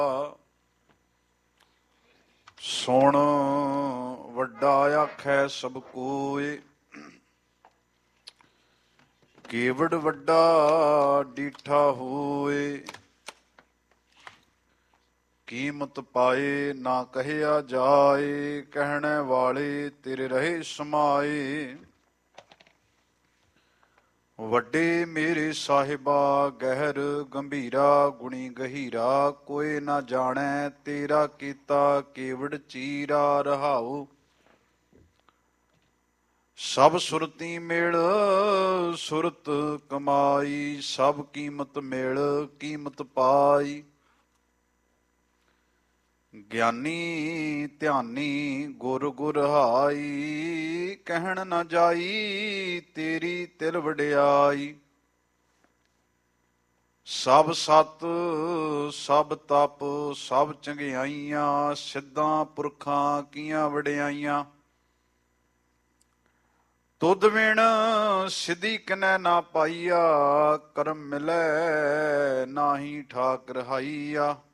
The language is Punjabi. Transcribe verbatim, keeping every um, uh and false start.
ਸੁਣ ਵੱਡਾ ਆਖੈ ਸਭ ਕੋਇ, ਕੇਵੜ ਵੱਡਾ ਡੀਠਾ ਹੋਏ। ਕੀਮਤ ਪਾਏ ਨਾ ਕਹਿਆ ਜਾਏ, ਕਹਿਣੇ ਵਾਲੇ ਤੇਰੇ ਰਹੇ ਸਮਾਏ। ਵੱਡੇ ਮੇਰੇ ਸਾਹਿਬਾ ਗਹਿਰ ਗੰਭੀਰਾ, ਗੁਣੀ ਗਹੀਰਾ ਕੋਈ ਨਾ ਜਾਣੈ ਤੇਰਾ ਕੀਤਾ ਕੇਵੜ ਚੀਰਾ। ਰਹਾਉ ਸਭ ਸੁਰਤੀ ਮੇਲ ਸੁਰਤ ਕਮਾਈ, ਸਭ ਕੀਮਤ ਮੇਲ ਕੀਮਤ ਪਾਈ। ਗਿਆਨੀ ਧਿਆਨੀ ਗੁਰ ਗੁਰ ਹਾਈ, ਕਹਿਣ ਨਾ ਜਾਈ ਤੇਰੀ ਤਿਲ ਵਡਿਆਈ। ਸਭ ਸਤ ਸਭ ਤਪ ਸਭ ਚੰਗਿਆਈਆਂ, ਸਿੱਧਾਂ ਪੁਰਖਾਂ ਕੀਆਂ ਵਡਿਆਈਆਂ। ਤੁਧ ਵਿਣ ਸਿਧੀ ਕਨੈ ਨਾ ਪਾਈਆ, ਕਰਮ ਮਿਲੈ ਨਾਹੀ ਠਾਕ ਰਹਾਈਆ।